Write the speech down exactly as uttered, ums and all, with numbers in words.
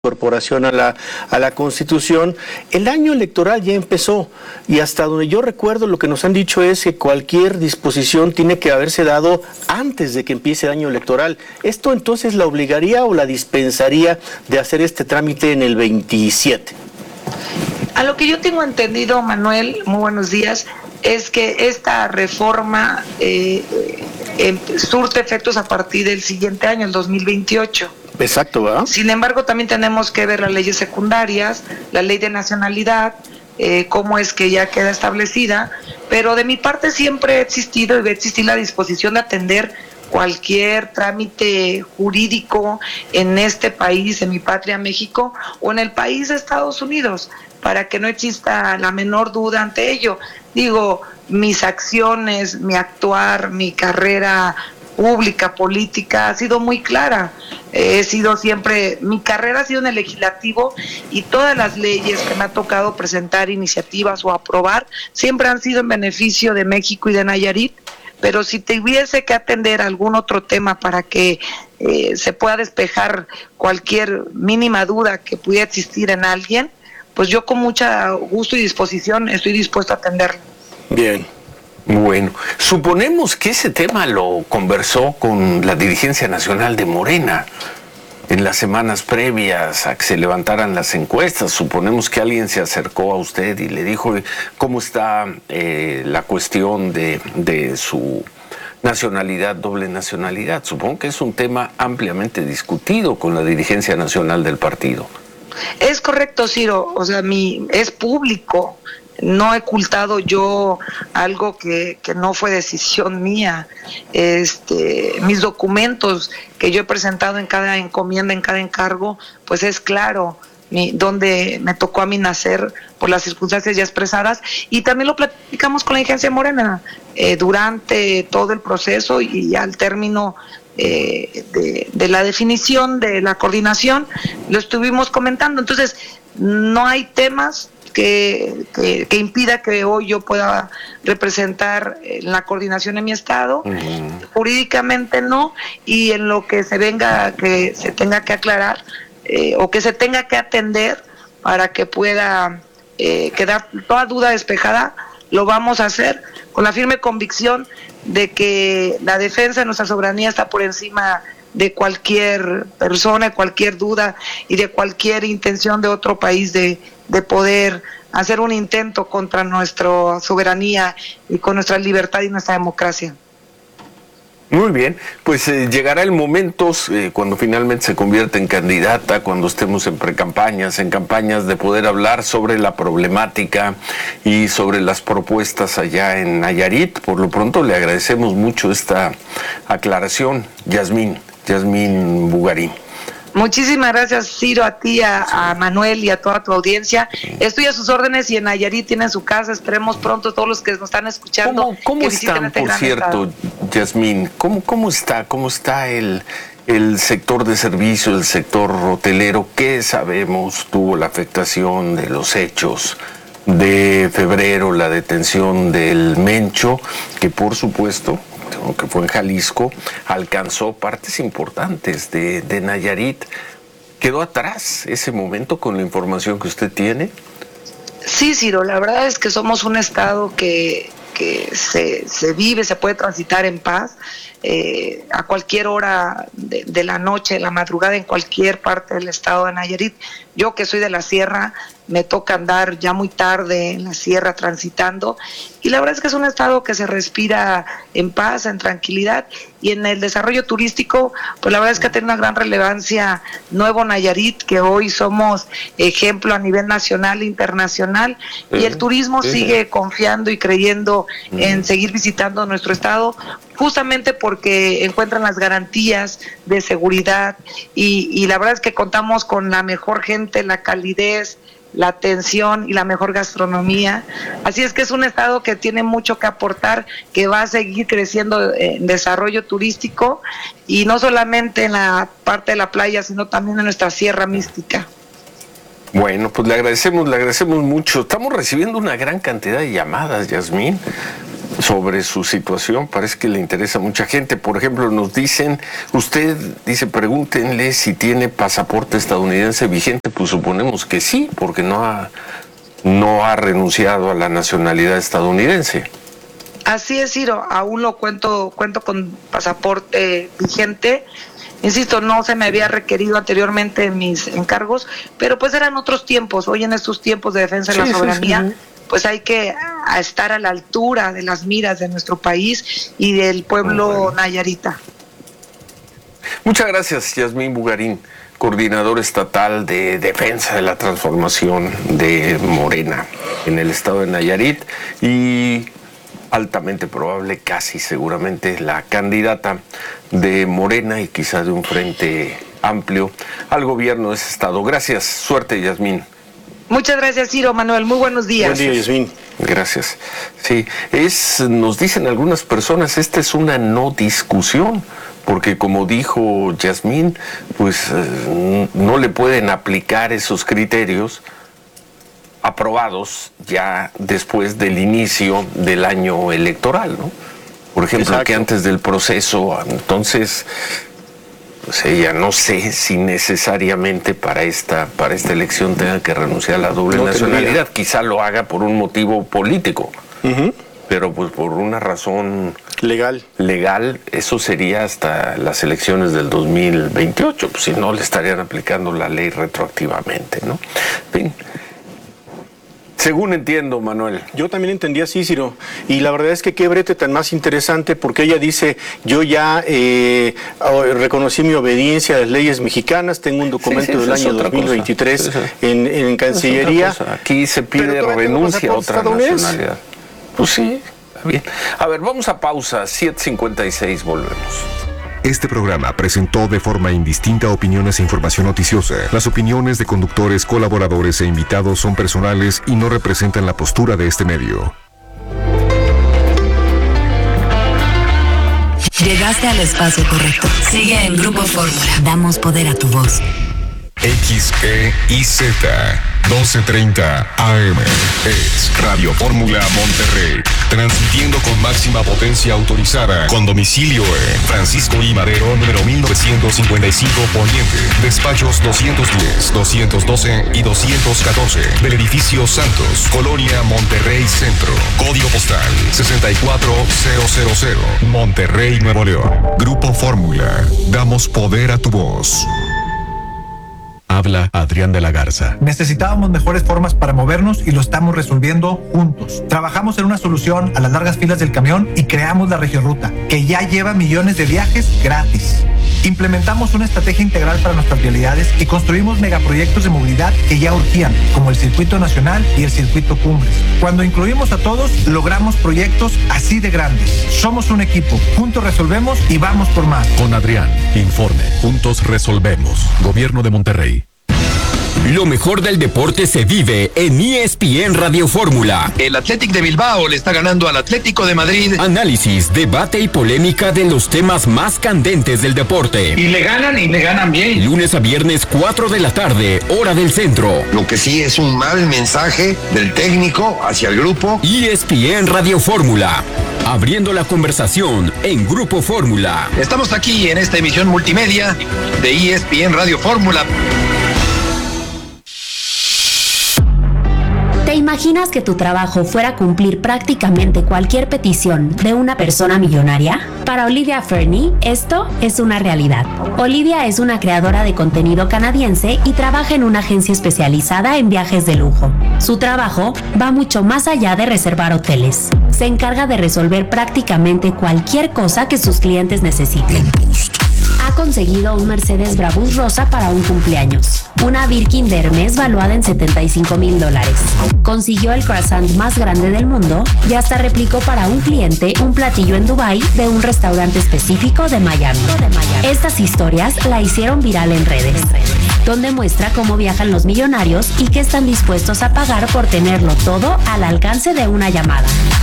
incorporación a la, a la Constitución. El año electoral ya empezó y hasta donde yo recuerdo lo que nos han dicho es que cualquier disposición tiene que haberse dado antes de que empiece el año electoral. ¿Esto entonces la obligaría o la dispensaría de hacer este trámite en el veintisiete? A lo que yo tengo entendido, Manuel, muy buenos días, es que esta reforma eh, eh, surte efectos a partir del siguiente año, el dos mil veintiocho. Exacto, ¿verdad? Sin embargo, también tenemos que ver las leyes secundarias, la ley de nacionalidad, eh, cómo es que ya queda establecida, pero de mi parte siempre ha existido y va a existir la disposición de atender cualquier trámite jurídico en este país, en mi patria México, o en el país de Estados Unidos, para que no exista la menor duda ante ello. Digo, mis acciones, mi actuar, mi carrera pública, política, ha sido muy clara. He sido siempre, mi carrera ha sido en el legislativo y todas las leyes que me ha tocado presentar iniciativas o aprobar siempre han sido en beneficio de México y de Nayarit. Pero si tuviese que atender algún otro tema para que eh, se pueda despejar cualquier mínima duda que pudiera existir en alguien, pues yo con mucho gusto y disposición estoy dispuesto a atenderlo. Bien. Bueno, suponemos que ese tema lo conversó con la dirigencia nacional de Morena en las semanas previas a que se levantaran las encuestas. Suponemos que alguien se acercó a usted y le dijo cómo está eh, la cuestión de, de su nacionalidad, doble nacionalidad. Supongo que es un tema ampliamente discutido con la dirigencia nacional del partido. Es correcto, Ciro, o sea, mi, es público. No he ocultado yo algo que, que no fue decisión mía. Este, mis documentos que yo he presentado en cada encomienda, en cada encargo, pues es claro mi, donde me tocó a mí nacer por las circunstancias ya expresadas, y también lo platicamos con la dirigencia Morena eh, durante todo el proceso y, y al término eh, de, de la definición de la coordinación lo estuvimos comentando. Entonces no hay temas Que, que, que impida que hoy yo pueda representar la coordinación en mi estado. Uh-huh. Jurídicamente no, y en lo que se venga, que se tenga que aclarar eh, o que se tenga que atender para que pueda eh, quedar toda duda despejada, lo vamos a hacer con la firme convicción de que la defensa de nuestra soberanía está por encima de cualquier persona, de cualquier duda y de cualquier intención de otro país de, de poder hacer un intento contra nuestra soberanía y con nuestra libertad y nuestra democracia. Muy bien, pues eh, llegará el momento eh, cuando finalmente se convierta en candidata, cuando estemos en precampañas, en campañas, de poder hablar sobre la problemática y sobre las propuestas allá en Nayarit. Por lo pronto le agradecemos mucho esta aclaración, Yasmín. Yasmín Bugarín. Muchísimas gracias, Ciro, a ti, a, a Manuel y a toda tu audiencia. Estoy a sus órdenes y en Nayarit tienen su casa. Esperemos pronto todos los que nos están escuchando. ¿Cómo, cómo que están, este por cierto, Yasmín? ¿Cómo, cómo está, cómo está el, el sector de servicio, el sector hotelero? ¿Qué sabemos? Tuvo la afectación de los hechos de febrero, la detención del Mencho, que por supuesto, que fue en Jalisco, alcanzó partes importantes de, de Nayarit. ¿Quedó atrás ese momento con la información que usted tiene? Sí, Ciro, la verdad es que somos un estado que, que se, se vive, se puede transitar en paz, eh, a cualquier hora de, de la noche, de la madrugada, en cualquier parte del estado de Nayarit. Yo que soy de la sierra, me toca andar ya muy tarde en la sierra transitando, y la verdad es que es un estado que se respira en paz, en tranquilidad, y en el desarrollo turístico, pues la verdad es que ha tenido una gran relevancia Nuevo Nayarit, que hoy somos ejemplo a nivel nacional e internacional, uh-huh. y el turismo uh-huh. sigue confiando y creyendo uh-huh. en seguir visitando nuestro estado, justamente porque encuentran las garantías de seguridad, y, y la verdad es que contamos con la mejor gente, la calidez, la atención y la mejor gastronomía. Así es que es un estado que tiene mucho que aportar, que va a seguir creciendo en desarrollo turístico, y no solamente en la parte de la playa, sino también en nuestra sierra mística. Bueno, pues le agradecemos, le agradecemos mucho. Estamos recibiendo una gran cantidad de llamadas, Yasmín. sobre su situación. Parece que le interesa a mucha gente. Por ejemplo, nos dicen, usted dice, pregúntenle si tiene pasaporte estadounidense vigente. Pues suponemos que sí, porque no ha, no ha renunciado a la nacionalidad estadounidense. Así es, Ciro, aún lo cuento, cuento con pasaporte vigente. Insisto, no se me había requerido anteriormente en mis encargos, pero pues eran otros tiempos. Hoy en estos tiempos de defensa de sí, la soberanía, sí, sí. pues hay que a estar a la altura de las miras de nuestro país y del pueblo bueno. nayarita. Muchas gracias, Yasmín Bugarín, coordinadora estatal de defensa de la transformación de Morena en el estado de Nayarit y altamente probable, casi seguramente, la candidata de Morena y quizá de un frente amplio al gobierno de ese estado. Gracias, suerte, Yasmín. Muchas gracias, Ciro, Manuel, muy buenos días. Buen día, Yasmín. Gracias. Sí, es, nos dicen algunas personas, esta es una no discusión, porque como dijo Yasmín, pues eh, no le pueden aplicar esos criterios aprobados ya después del inicio del año electoral, ¿no? Por ejemplo, Exacto. que antes del proceso, entonces, pues ella no sé si necesariamente para esta, para esta elección tenga que renunciar a la doble no nacionalidad, tendría. Quizá lo haga por un motivo político, uh-huh. pero pues por una razón legal, legal, eso sería hasta las elecciones del dos mil veintiocho, pues si no le estarían aplicando la ley retroactivamente, ¿no? En fin. Según entiendo, Manuel. Yo también entendí así, Ciro. Y la verdad es que qué brete tan más interesante, porque ella dice, yo ya eh, reconocí mi obediencia a las leyes mexicanas, tengo un documento sí, sí, del año dos mil veintitrés sí, sí. En, en Cancillería. Aquí se pide renuncia a otra nacionalidad. Pues sí, está bien. A ver, vamos a pausa, siete cincuenta y seis, volvemos. Este programa presentó de forma indistinta opiniones e información noticiosa. Las opiniones de conductores, colaboradores e invitados son personales y no representan la postura de este medio. Llegaste al espacio correcto. Sigue en Grupo Fórmula. Damos poder a tu voz. X E I Z doce treinta A M es Radio Fórmula Monterrey, transmitiendo con máxima potencia autorizada, con domicilio en Francisco I. Madero, número mil novecientos cincuenta y cinco, Poniente, despachos doscientos diez, doscientos doce y doscientos catorce, del edificio Santos, Colonia Monterrey Centro, código postal sesenta y cuatro mil, Monterrey, Nuevo León. Grupo Fórmula, damos poder a tu voz. Habla Adrián de la Garza. Necesitábamos mejores formas para movernos y lo estamos resolviendo juntos. Trabajamos en una solución a las largas filas del camión y creamos la Regioruta, que ya lleva millones de viajes gratis. Implementamos una estrategia integral para nuestras vialidades y construimos megaproyectos de movilidad que ya urgían, como el Circuito Nacional y el Circuito Cumbres. Cuando incluimos a todos, logramos proyectos así de grandes. Somos un equipo, juntos resolvemos y vamos por más. Con Adrián, informe, juntos resolvemos. Gobierno de Monterrey. Lo mejor del deporte se vive en E S P N Radio Fórmula. El Athletic de Bilbao le está ganando al Atlético de Madrid. Análisis, debate y polémica de los temas más candentes del deporte. Y le ganan y le ganan bien. Lunes a viernes, cuatro de la tarde, hora del centro. Lo que sí es un mal mensaje del técnico hacia el grupo. E S P N Radio Fórmula. Abriendo la conversación en Grupo Fórmula. Estamos aquí en esta emisión multimedia de E S P N Radio Fórmula. ¿Te imaginas que tu trabajo fuera cumplir prácticamente cualquier petición de una persona millonaria? Para Olivia Fernie, esto es una realidad. Olivia es una creadora de contenido canadiense y trabaja en una agencia especializada en viajes de lujo. Su trabajo va mucho más allá de reservar hoteles. Se encarga de resolver prácticamente cualquier cosa que sus clientes necesiten. Ha conseguido un Mercedes Brabus rosa para un cumpleaños, una Birkin de Hermes valuada en setenta y cinco mil dólares. Consiguió el croissant más grande del mundo y hasta replicó para un cliente un platillo en Dubái de un restaurante específico de Miami. Estas historias la hicieron viral en redes, donde muestra cómo viajan los millonarios y qué están dispuestos a pagar por tenerlo todo al alcance de una llamada.